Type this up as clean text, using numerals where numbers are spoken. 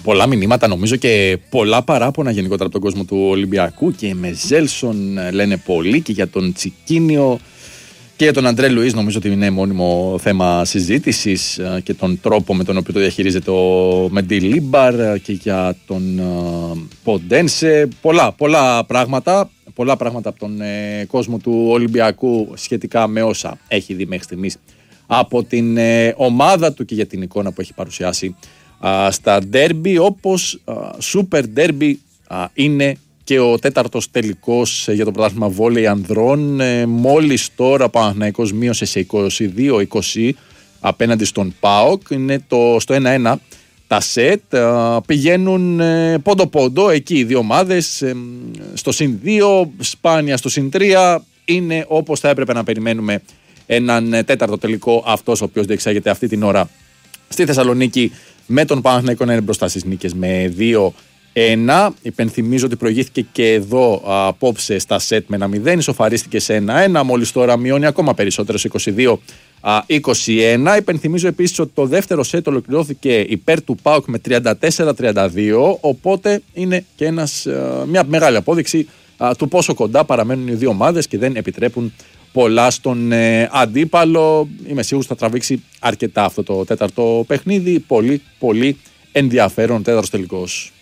πολλά μηνύματα νομίζω και πολλά παράπονα γενικότερα από τον κόσμο του Ολυμπιακού και με Ζέλσον λένε πολύ και για τον Τσικίνιο και για τον Αντρέ Λουίς νομίζω ότι είναι μόνιμο θέμα συζήτησης και τον τρόπο με τον οποίο το διαχειρίζεται ο Μεντιλίμπαρ και για τον Ποντένσε. Πολλά πράγματα από τον κόσμο του Ολυμπιακού σχετικά με όσα έχει δει μέχρι στιγμής από την ομάδα του και για την εικόνα που έχει παρουσιάσει στα ντέρμπι, όπως σούπερ ντέρμπι είναι και ο τέταρτος τελικός για το πρωτάθλημα βόλεϊ ανδρών. Μόλις τώρα ο Παναθηναϊκός μείωσε σε 22-20 απέναντι στον ΠΑΟΚ. Είναι στο 1-1 τα σετ. Πηγαίνουν πόντο-πόντο εκεί οι δύο ομάδες, στο συν 2, σπάνια στο συν 3. Είναι όπως θα έπρεπε να περιμένουμε έναν τέταρτο τελικό, αυτός ο οποίος διεξάγεται αυτή την ώρα στη Θεσσαλονίκη, με τον Παναθηναϊκό να είναι μπροστά στις νίκες με 2-1. Υπενθυμίζω ότι προηγήθηκε και εδώ απόψε στα σετ με 1-0, ισοφαρίστηκε σε 1-1, μόλις τώρα μειώνει ακόμα περισσότερο σε 22-21. Υπενθυμίζω επίσης ότι το δεύτερο σετ ολοκληρώθηκε υπέρ του ΠΑΟΚ με 34-32, οπότε είναι και μια μεγάλη απόδειξη του πόσο κοντά παραμένουν οι δύο ομάδες και δεν επιτρέπουν πολλά στον αντίπαλο. Είμαι σίγουρος θα τραβήξει αρκετά αυτό το τέταρτο παιχνίδι. Πολύ ενδιαφέρον τέταρτος τελικός.